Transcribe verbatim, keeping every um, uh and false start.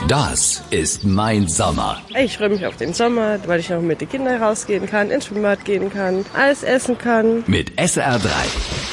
Das ist mein Sommer. Ich freue mich auf den Sommer, weil ich noch mit den Kindern rausgehen kann, ins Schwimmbad gehen kann, alles essen kann. Mit S R drei.